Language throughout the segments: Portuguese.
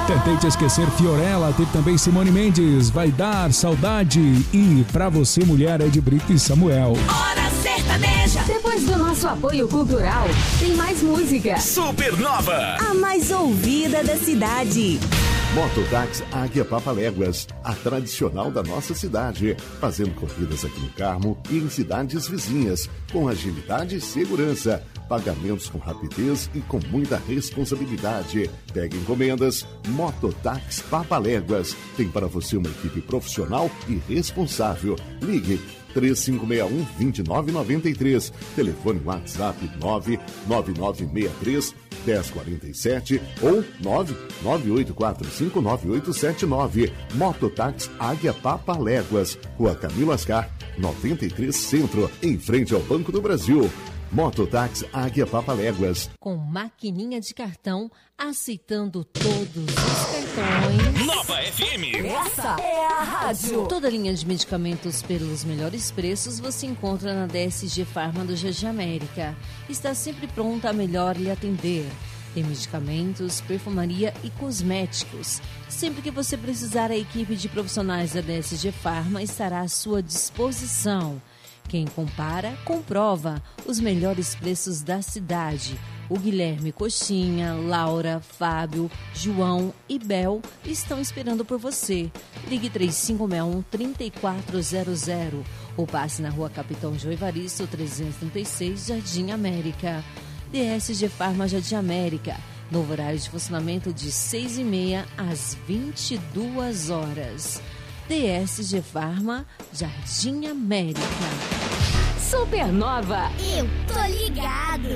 Tentei te esquecer, Fiorella. Teve também Simone Mendes, Vai Dar Saudade. E Pra Você Mulher é de Brito e Samuel. Hora Sertaneja. Depois do nosso apoio cultural, tem mais música. Supernova, a mais ouvida da cidade. Mototáxi Águia Papaléguas, a tradicional da nossa cidade, fazendo corridas aqui no Carmo e em cidades vizinhas, com agilidade e segurança, pagamentos com rapidez e com muita responsabilidade. Pegue encomendas, Mototáxi Papaléguas, tem para você uma equipe profissional e responsável. Ligue 3561-2993, telefone WhatsApp 99963-1047 ou 998459879. Mototáxi Águia Papaléguas, Rua Camilo Ascar, 93 Centro, em frente ao Banco do Brasil. Mototáxi Águia Papaléguas. Com maquininha de cartão, aceitando todos os cartões. Nova FM. Essa é a rádio. Toda linha de medicamentos pelos melhores preços você encontra na DSG Farma do Jardim América. Está sempre pronta a melhor lhe atender. Tem medicamentos, perfumaria e cosméticos. Sempre que você precisar, a equipe de profissionais da DSG Farma estará à sua disposição. Quem compara, comprova os melhores preços da cidade. O Guilherme Coxinha, Laura, Fábio, João e Bel estão esperando por você. Ligue 3561-3400 ou passe na Rua Capitão João Evaristo, 336, Jardim América. DSG Farma Jardim América. Novo horário de funcionamento de 6h30 às 22 horas. DSG Farma, Jardim América. Supernova. Eu tô ligado.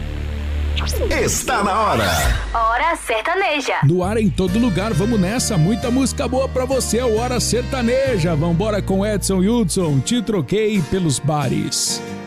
Está na hora. Hora Sertaneja. No ar em todo lugar, vamos nessa. Muita música boa pra você, é o Hora Sertaneja. Vambora com Edson Hudson, Te Troquei pelos Bares.